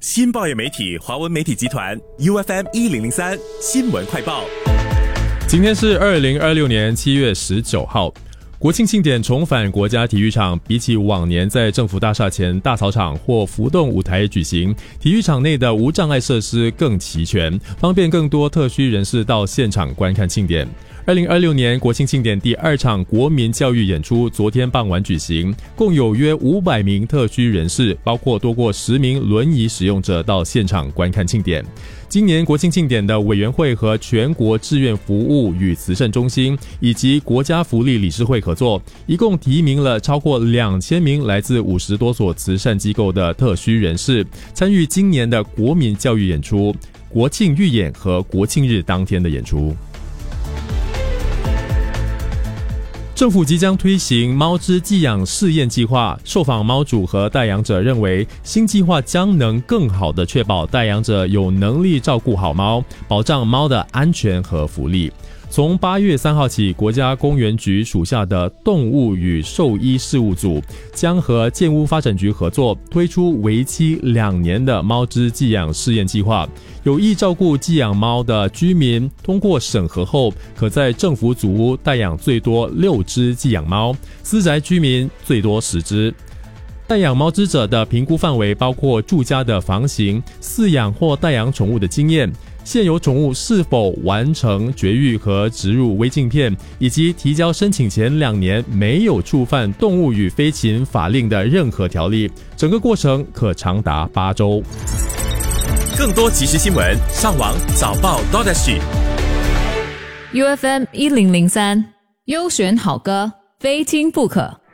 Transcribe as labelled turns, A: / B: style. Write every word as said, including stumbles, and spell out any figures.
A: 新报业媒体华文媒体集团 U F M 一零零三新闻快报。
B: 今天是二零二六年七月十九号，国庆庆典重返国家体育场，比起往年在政府大厦前大操场或浮动舞台举行，体育场内的无障碍设施更齐全，方便更多特需人士到现场观看庆典。二零二六年国庆庆典第二场国民教育演出昨天傍晚举行，共有约五百名特需人士，包括多过十名轮椅使用者到现场观看庆典。今年国庆庆典的委员会和全国志愿服务与慈善中心以及国家福利理事会合作，一共提名了超过两千名来自五十多所慈善机构的特需人士，参与今年的国民教育演出、国庆预演和国庆日当天的演出。政府即将推行猫只寄养试验计划，受访猫主和代养者认为，新计划将能更好地确保代养者有能力照顾好猫，保障猫的安全和福利。从八月三号起，国家公园局属下的动物与兽医事务组将和建屋发展局合作，推出为期两年的猫只寄养试验计划。有意照顾寄养猫的居民，通过审核后，可在政府组屋代养最多六只寄养猫，私宅居民最多十只。代养猫只者的评估范围包括住家的房型、饲养或代养宠物的经验、现有宠物是否完成绝育和植入微镜片，以及提交申请前两年没有触犯动物与飞禽法令的任何条例。整个过程可长达八周。
A: 更多即时新闻，上网早报 .sg。
C: U F M 一零零三优选好歌，非听不可。